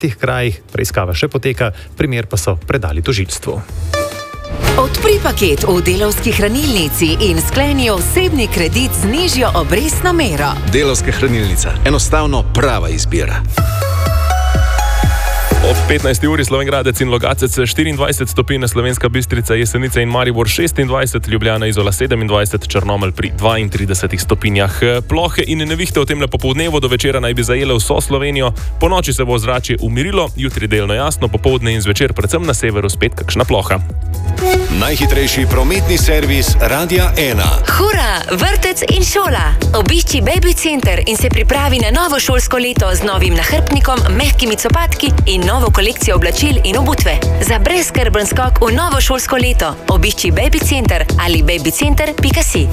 teh krajih. Preiskava še poteka, primer pa so predali tožilstvu. Odpri paket v Delavski hranilnici in skleni osebni kredit z nižjo obrestno mero. Delavska hranilnica. Enostavno prava izbira. Ob 15. uri Slovenjgradec in Logatec 24 stopinj, Slovenska Bistrica, Jesenice in Maribor 26, Ljubljana, Izola 27, Črnomelj pri 32 stopinjah. Plohe in nevihte v temle popoldnevu do večera naj bi zajele vso Slovenijo. Po noči se bo ozračje umirilo, jutri delno jasno, popoldne in zvečer predvsem na severu spet kakšna ploha. Najhitrejši prometni servis Radia 1. Hura, vrtec in šola. Obišči Baby Center in se pripravi na novo šolsko leto z novim nahrbtnikom, mehkimi copatki in novo kolekcijo oblačil in obutve. Za brezskrben skok v novo šolsko leto obišči Baby Center ali babycenter.si.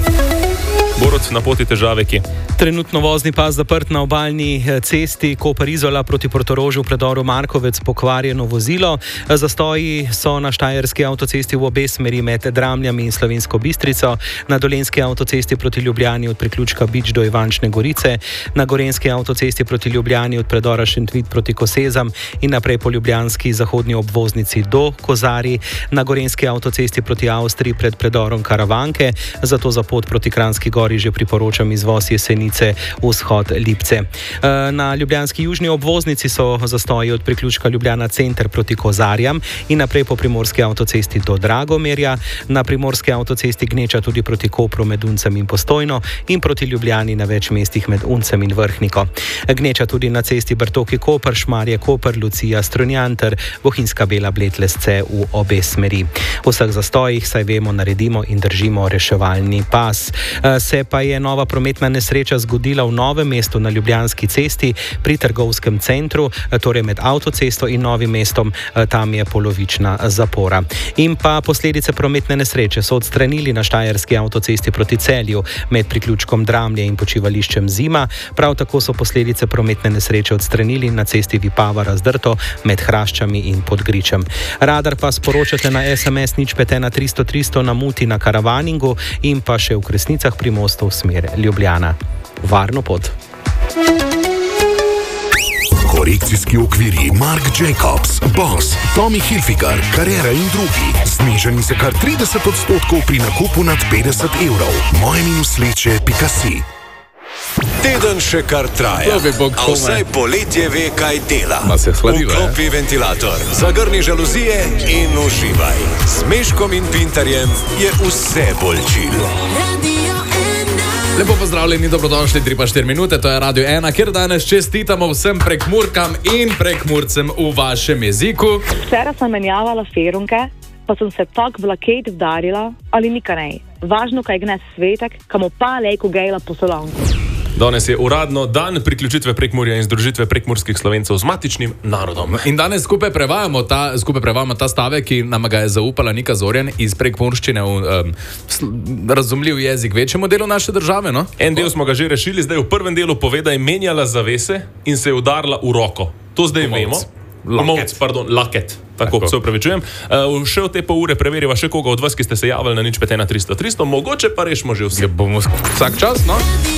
Borut, na poti težave ki? Trenutno vozni pas zaprt na obalni cesti Koper-Izola proti Portorožu v predoru Markovec, pokvarjeno vozilo. Zastoji so na štajerski avtocesti v obe smeri med Dramljami in Slovensko Bistrico, na dolenjski avtocesti proti Ljubljani od priključka Bič do Ivančne Gorice, na gorenjski avtocesti proti Ljubljani od predora Šentvid proti Kosezam in naprej po ljubljanski zahodni obvoznici do Kozarij, na gorenjski avtocesti proti Avstriji pred predorom Karavanke, zato za pot proti Kranjski Gori že priporočam izvoz Jesenice, vzhod Lipce. Na ljubljanski južni obvoznici so zastoji od priključka Ljubljana center proti Kozarjam in naprej po primorski avtocesti do Dragomerja, na primorski avtocesti gneča tudi proti Kopru med Uncem in Postojno in proti Ljubljani na več mestih med Uncem in Vrhniko. Gneča tudi na cesti Brtoki-Koper, Šmarje-Koper, Lucija, Strunjan ter Bohinjska Bela-Bled-Lesce v obe smeri. V vseh zastojih, saj vemo, naredimo in držimo reševalni pas. Se pa je nova prometna nesreča zgodila v Novem mestu na Ljubljanski cesti pri trgovskem centru, torej med avtocesto in Novim mestom, tam je polovična zapora. In pa posledice prometne nesreče so odstranili na štajerski avtocesti proti Celju med priključkom Dramlje in počivališčem Zima. Prav tako so posledice prometne nesreče odstranili na cesti Vipava-Razdrto med Hraščami in Podgričem. Radar pa sporočate na SMS 051 300 300 na Muti na Karavaningu in pa še v Kresnicah pri mostu v smer Ljubljana. Varno pot. Korekcijski okvirji Marc Jacobs, Boss, Tommy Hilfiger, Carrera in drugi. Znižani se kar 30% pri nakupu nad 50 evrov. moje-sleče.si. Teden še kar traja, a vsaj poletje ve, kaj dela. Vklopi ventilator, zagrni žaluzije in uživaj. S Meškom in Pintarjem je vse bolj chill. Lepo pozdravljeni, dobrodošli 3-4 minute, to je Radio 1, kjer danes čestitamo vsem prekmurkam in prekmurcem v vašem jeziku. Včeraj sem menjavala ferunke, pa sem se tak vlaket vdarila, ali nikaj ne. Važno, kaj gnes svetek, kamo pa lejko gejla po solonku. Danes je uradno dan priključitve Prekmurja in združitve prekmurskih Slovencev z matičnim narodom. In danes skupaj prevajamo ta stavek, ki nam ga je zaupala Nika Zorjan iz prekmurščine v razumljiv jezik večjemu delu naše države, no? En del smo ga že rešili, zdaj v prvem delu povedaj menjala zavese in se je udarila v roko. To zdaj vemo. Laket. Tako, se upravičujem. Še v te pol ure preveriva še koga od vas, ki ste se javili na 051 300 300, mogoče pa rešimo že vsi. Bomo vsak čas, no?